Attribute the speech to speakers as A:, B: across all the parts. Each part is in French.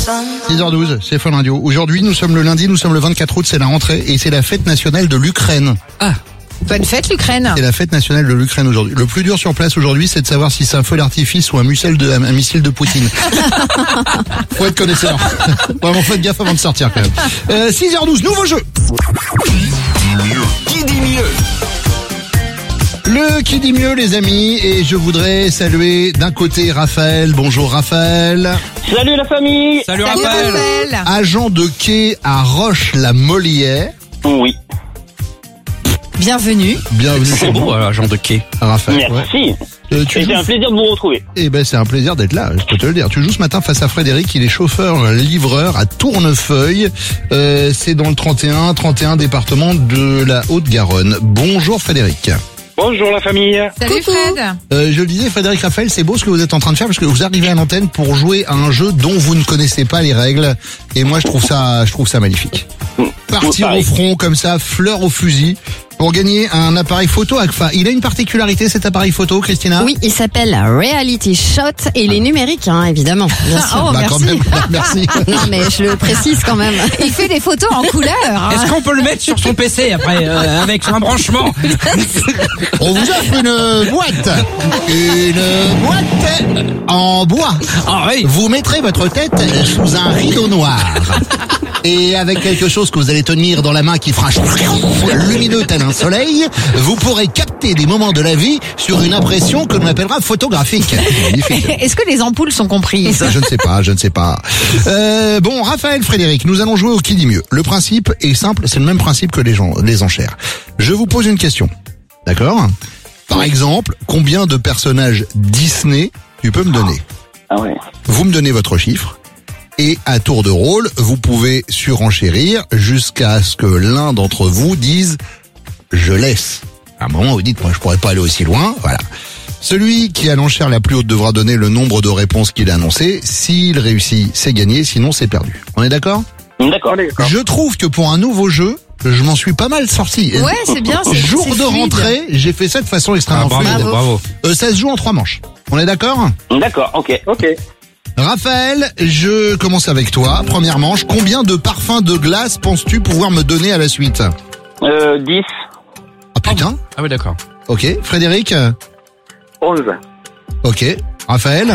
A: 6h12, c'est Fun Radio. Aujourd'hui, nous sommes le lundi, nous sommes le 24 août, c'est la rentrée et c'est la fête nationale de l'Ukraine.
B: Ah, bonne fête l'Ukraine.
A: C'est la fête nationale de l'Ukraine aujourd'hui. Le plus dur sur place aujourd'hui, c'est de savoir si c'est un feu d'artifice ou un missile de Poutine. Faut être connaisseur. Vraiment, faites gaffe avant de sortir quand même. 6h12, nouveau jeu.
C: Qui dit mieux?
A: Le qui dit mieux, les amis, et je voudrais saluer d'un côté Raphaël. Bonjour Raphaël.
D: Salut la famille.
B: Salut Raphaël.
A: Agent de quai à Roche-la-Molière.
D: Oui.
B: Bienvenue.
A: Bienvenue
C: C'est
A: chez
C: beau,
A: vous,
C: agent de quai.
A: Raphaël. Ouais.
D: Merci.
A: Tu
D: Et c'est
A: joues...
D: un plaisir de vous retrouver.
A: Eh ben, c'est un plaisir d'être là, je peux te le dire. Tu joues ce matin face à Frédéric, il est chauffeur-livreur à Tournefeuille. C'est dans le 31 département de la Haute-Garonne. Bonjour Frédéric.
D: Bonjour la famille.
B: Salut Fred.
A: Je le disais, Frédéric, Raphaël, c'est beau ce que vous êtes en train de faire parce que vous arrivez à l'antenne pour jouer à un jeu dont vous ne connaissez pas les règles. Et moi, je trouve ça magnifique. Partir au
D: Pareil.
A: front comme ça, fleur au fusil, pour gagner un appareil photo Agfa. Il a une particularité cet appareil photo, Christina?
E: Oui, il s'appelle Reality Shot et il est numérique, hein, évidemment. Bien sûr.
B: Oh,
A: Bah,
B: merci.
A: quand même, merci.
E: Non, mais je le précise quand même.
B: Il fait des photos en couleur. hein.
C: Est-ce qu'on peut le mettre sur son PC après, avec un branchement?
A: On vous offre une boîte en bois.
C: Ah oui.
A: Vous mettrez votre tête sous un rideau noir. Et avec quelque chose que vous allez tenir dans la main qui fera lumineux tel un soleil, vous pourrez capter des moments de la vie sur une impression que l'on appellera photographique. Magnifique.
B: Est-ce que les ampoules sont comprises?
A: Ça, je ne sais pas. Bon, Raphaël, Frédéric, nous allons jouer au qui dit mieux. Le principe est simple, c'est le même principe que les enchères. Je vous pose une question. D'accord? Par exemple, combien de personnages Disney tu peux me donner?
D: Ah ouais.
A: Vous me donnez votre chiffre. Et à tour de rôle, vous pouvez surenchérir jusqu'à ce que l'un d'entre vous dise « je laisse ». À un moment, vous dites « moi, je pourrais pas aller aussi loin ». Voilà. Celui qui a l'enchère la plus haute devra donner le nombre de réponses qu'il a annoncé. S'il réussit, c'est gagné, sinon c'est perdu. On est d'accord?
D: D'accord.
A: Je trouve que pour un nouveau jeu, je m'en suis pas mal sorti.
B: Ouais, c'est bien.
A: Jour
B: c'est
A: de
B: fluide.
A: rentrée, j'ai fait ça de façon extrêmement fluide.
C: Bravo.
A: Ça se joue en 3 manches. On est d'accord?
D: D'accord, ok.
A: Raphaël, je commence avec toi. Première manche, combien de parfums de glace penses-tu pouvoir me donner à la suite?
D: 10.
A: Ah putain.
C: Ah oui, d'accord.
A: Ok. Frédéric?
D: 11.
A: Ok. Raphaël?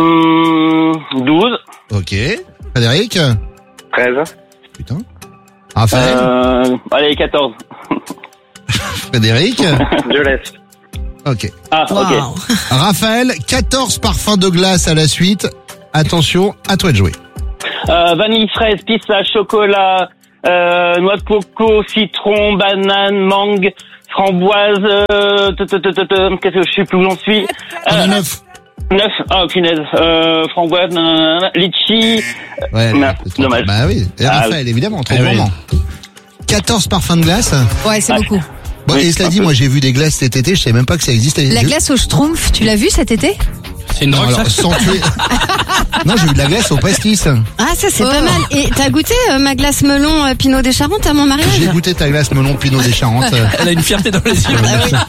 D: 12.
A: Ok. Frédéric?
D: 13.
A: Putain. Raphaël?
D: Allez, 14.
A: Frédéric?
D: Je laisse.
A: Ok.
D: Ah, ok.
B: Wow.
A: Raphaël, 14 parfums de glace à la suite. Attention, à toi de jouer.
D: Vanille, fraise, pistache, chocolat, noix de coco, citron, banane, mangue, framboise, qu'est-ce que je sais plus où j'en suis.
A: On a 9.
D: 9. Ah, punaise. Framboise, nanana, litchi.
A: Ouais,
D: Non,
A: c'est trop-
D: dommage.
A: Bah oui. Et Raphaël, évidemment, trop
C: Eh oui.
A: gourmand. 14 parfums de glace.
B: Ouais, c'est beaucoup.
A: Bon,
D: Oui,
A: et cela
D: un
A: dit,
D: peu.
A: moi j'ai vu des glaces cet été, je savais même pas que ça existait.
B: La glace au schtroumpf, tu l'as vu cet été?
C: C'est une
A: Non,
C: drogue,
A: alors,
C: ça?
A: sans tuer. Non, j'ai eu de la glace au pastis.
E: Ah, ça, c'est
B: Oh.
E: pas mal. Et t'as goûté ma glace melon Pinot des Charentes à mon mariage?
A: J'ai goûté ta glace melon Pinot des Charentes.
C: Elle a une fierté dans les yeux.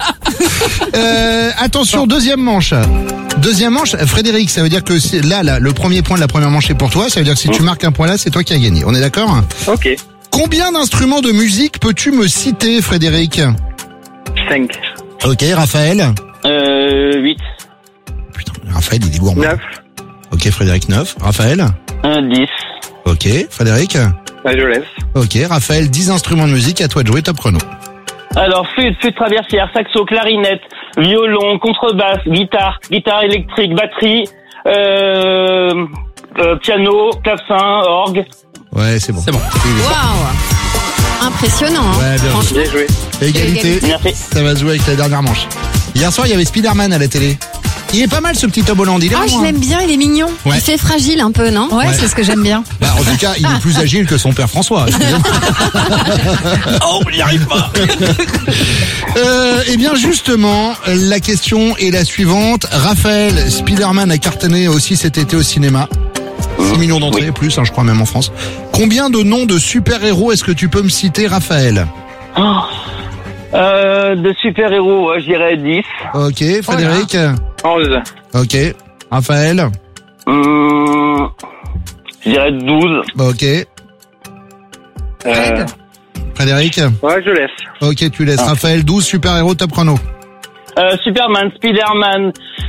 A: Attention, deuxième manche. Deuxième manche, Frédéric, ça veut dire que là, le premier point de la première manche est pour toi. Ça veut dire que si tu marques un point là, c'est toi qui as gagné. On est d'accord?
D: Ok.
A: Combien d'instruments de musique peux-tu me citer, Frédéric?
D: 5.
A: Ok, Raphaël.
D: 8.
A: Putain, Raphaël, il est gourmand.
D: 9.
A: Ok, Frédéric, 9. Raphaël.
D: 10.
A: Ok, Frédéric.
D: Je laisse.
A: Ok, Raphaël, 10 instruments de musique, à toi de jouer, top chrono.
D: Alors, flûte traversière, saxo, clarinette, violon, contrebasse, guitare électrique, batterie, piano, clavecin, orgue.
A: Ouais, c'est bon.
C: C'est bon.
E: Waouh! Impressionnant, hein.
A: Ouais, bien
E: Franchement.
D: Bien joué.
A: Égalité.
D: Merci.
A: Ça va se jouer avec la dernière manche. Hier soir, il y avait Spider-Man à la télé. Il est pas mal ce petit Tom Holland, il est
B: Ah, je
A: marrant, hein.
B: l'aime bien, il est mignon.
A: Ouais.
E: Il fait fragile un peu, non?
B: Ouais,
A: Ouais.
B: c'est ce que j'aime bien.
A: Bah, en tout cas, il est plus agile que son père François. Excusez-moi.
C: Oh, on n'y arrive pas.
A: Eh bien, justement, la question est la suivante. Raphaël, Spider-Man a cartonné aussi cet été au cinéma. 6 millions d'entrées, plus, hein, je crois même en France. Combien de noms de super-héros est-ce que tu peux me citer, Raphaël?
D: De super-héros, je dirais 10.
A: Ok, Frédéric.
D: 11.
A: Ok, Raphaël.
D: Je dirais 12.
A: Ok. Frédéric?
F: Ouais, je laisse.
A: Ok, tu laisses. Raphaël, 12 super-héros top chrono.
D: Superman, Spider-Man,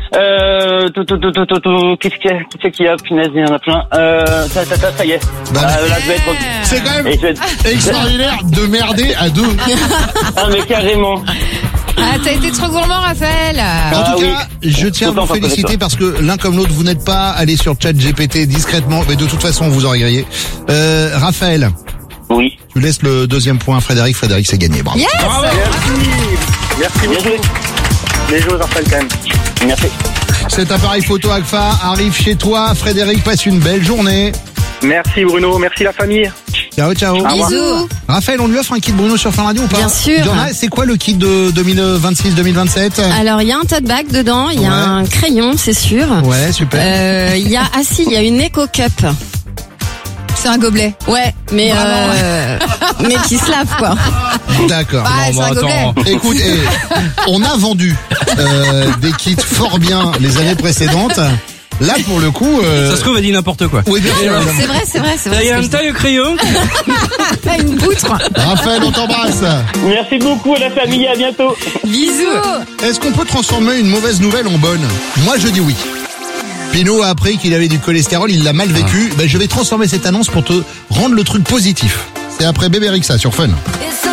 D: qu'est-ce qu'il y a, punaise, il y en a plein. Ça y est.
A: Bah,
D: Là, je vais être...
A: c'est quand même
D: Et je vais être...
A: extraordinaire de merder à 2.
D: Ah, mais carrément.
B: Ah, t'as été trop gourmand, Raphaël.
A: En tout
D: oui.
A: cas, je tiens à vous
D: Autant faire
A: féliciter
D: ça.
A: parce que l'un comme l'autre, vous n'êtes pas allé sur ChatGPT discrètement, mais de toute façon, vous aurez grillé. Raphaël,
D: Oui.
A: tu laisses le deuxième point à Frédéric. Frédéric, c'est gagné. Bravo.
B: Yes.
F: Merci
D: Bien joué.
F: beaucoup. Les joueurs, Raphaël, quand même.
D: Merci.
A: Cet appareil photo Agfa arrive chez toi. Frédéric, passe une belle journée.
F: Merci Bruno, merci la famille.
A: Ciao, ciao.
B: Bisous.
A: Raphaël, on lui offre un kit Bruno sur Fun Radio ou pas?
E: Bien sûr.
A: Il y en a, c'est quoi le kit de 2026-2027?
E: Alors, il y a un tote bag dedans, il y a
A: Ouais.
E: un crayon, c'est sûr.
A: Ouais, super.
E: Il y a, il y a une Eco Cup.
B: C'est un gobelet.
E: Ouais, mais mais qui se lave, quoi.
A: D'accord.
B: Bah, c'est un gobelet.
A: Écoute, on a vendu des kits fort bien les années précédentes. Là, pour le coup...
C: Ça se trouve, elle dit n'importe quoi.
A: Oui, bien sûr.
E: C'est vrai, c'est vrai, c'est
C: Il y a
E: vrai.
C: un taille au crayon.
B: Pas une poutre.
A: Raphaël, on t'embrasse.
D: Merci beaucoup, la famille, à bientôt.
B: Bisous.
A: Est-ce qu'on peut transformer une mauvaise nouvelle en bonne? Moi, je dis oui. Pinot a appris qu'il avait du cholestérol, il l'a mal vécu. Ben, je vais transformer cette annonce pour te rendre le truc positif. C'est après Bébé Rexha sur Fun.